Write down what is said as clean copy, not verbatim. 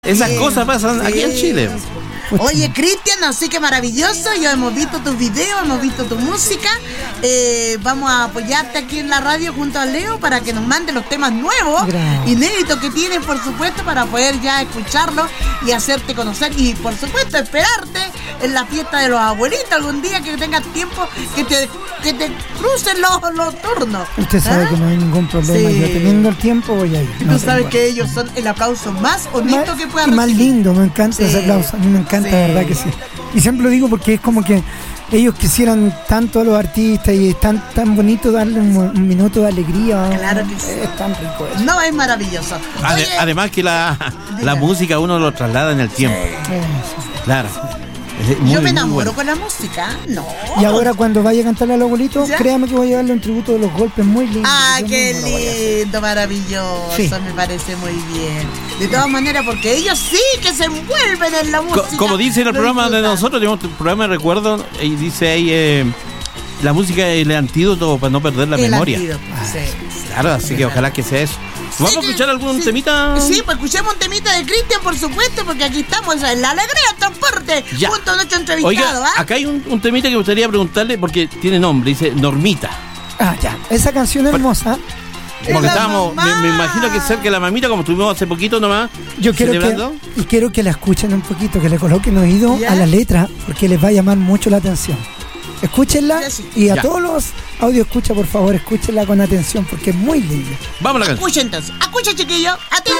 Esas cosas pasan aquí en Chile. Oye, Cristian, así que maravilloso. Ya hemos visto tus videos, hemos visto tu música. Vamos a apoyarte aquí en la radio junto a Leo para que nos mande los temas nuevos, inéditos que tienes, por supuesto, para poder ya escucharlos y hacerte conocer. Y, por supuesto, esperarte en la fiesta de los abuelitos algún día que tengas tiempo, que te crucen los turnos. Usted sabe que no hay ningún problema. Sí. Yo teniendo el tiempo voy a ir. Tú sabes que ellos son el aplauso más bonito que puedan recibir. Y más lindo, me encanta ese aplauso. A mí me encanta, de verdad que sí. Y siempre lo digo porque es como que ellos quisieran tanto a los artistas y es tan bonito darle un minuto de alegría. Claro que sí. Es tan rico eso. No, es maravilloso. Oye, además que la música uno lo traslada en el tiempo. Claro. Yo me enamoro con la música, no. Y ahora cuando vaya a cantarle a los abuelitos, créame que voy a llevarle un tributo de Los Golpes muy lindo. Ah, qué lindo, maravilloso, sí. Me parece muy bien. De todas maneras, porque ellos sí que se envuelven en la música. Como dice en el programa de nosotros, tenemos un programa de recuerdo, y dice ahí, la música es el antídoto para no perder la memoria. Claro, así que ojalá que sea eso. ¿Vamos a escuchar algún temita? Sí, pues escuchemos un temita de Cristian, por supuesto, porque aquí estamos en La Alegría Transporte, junto a nuestro entrevistado. Oiga, acá hay un temita que me gustaría preguntarle, porque tiene nombre, dice Normita. Ah, ya, esa canción es hermosa. Porque estábamos, me imagino que cerca de la mamita, como estuvimos hace poquito nomás. Yo quiero que la escuchen un poquito, que le coloquen oído a la letra, porque les va a llamar mucho la atención. Escúchenla y a todos los audio escucha, por favor, escúchenla con atención porque es muy linda. Vamos a la canción. Escuchen entonces, escucha, chiquillo.